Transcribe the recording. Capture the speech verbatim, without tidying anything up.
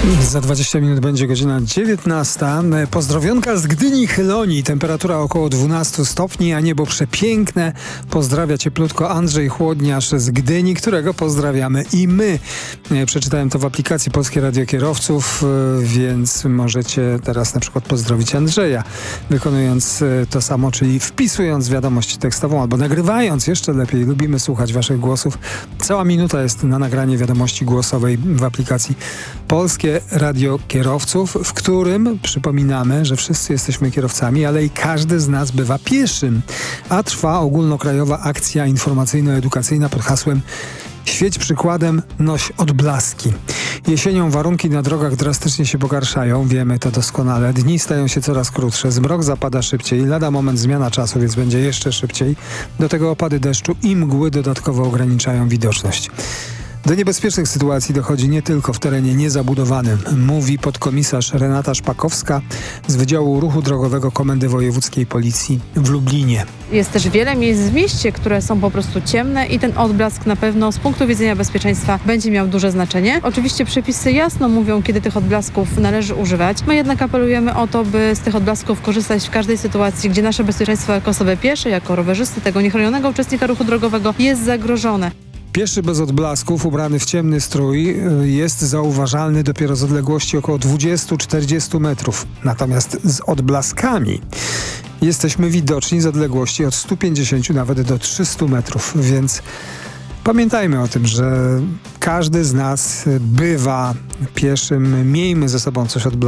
Za dwadzieścia minut będzie godzina dziewiętnasta. Pozdrowionka z Gdyni Chylonii. Temperatura około dwanaście stopni, a niebo przepiękne. Pozdrawia cieplutko Andrzej Chłodniarz z Gdyni, którego pozdrawiamy i my. Przeczytałem to w aplikacji Polskie Radio Kierowców, więc możecie teraz na przykład pozdrowić Andrzeja, wykonując to samo, czyli wpisując wiadomość tekstową albo nagrywając, jeszcze lepiej. Lubimy słuchać waszych głosów. Cała minuta jest na nagranie wiadomości głosowej w aplikacji Polskie Radio Kierowców, w którym przypominamy, że wszyscy jesteśmy kierowcami, ale i każdy z nas bywa pieszym. A trwa ogólnokrajowa akcja informacyjno-edukacyjna pod hasłem Świeć przykładem, noś odblaski. Jesienią warunki na drogach drastycznie się pogarszają, wiemy to doskonale. Dni stają się coraz krótsze, zmrok zapada szybciej, lada moment zmiana czasu, więc będzie jeszcze szybciej. Do tego opady deszczu i mgły dodatkowo ograniczają widoczność. Do niebezpiecznych sytuacji dochodzi nie tylko w terenie niezabudowanym, mówi podkomisarz Renata Szpakowska z Wydziału Ruchu Drogowego Komendy Wojewódzkiej Policji w Lublinie. Jest też wiele miejsc w mieście, które są po prostu ciemne i ten odblask na pewno z punktu widzenia bezpieczeństwa będzie miał duże znaczenie. Oczywiście przepisy jasno mówią, kiedy tych odblasków należy używać. My jednak apelujemy o to, by z tych odblasków korzystać w każdej sytuacji, gdzie nasze bezpieczeństwo jako osoby pieszej, jako rowerzysty, tego niechronionego uczestnika ruchu drogowego jest zagrożone. Pieszy bez odblasków, ubrany w ciemny strój, jest zauważalny dopiero z odległości około dwadzieścia do czterdziestu metrów. Natomiast z odblaskami jesteśmy widoczni z odległości od stu pięćdziesięciu nawet do trzystu metrów, więc pamiętajmy o tym, że każdy z nas bywa pieszym. Miejmy ze sobą coś odblasków.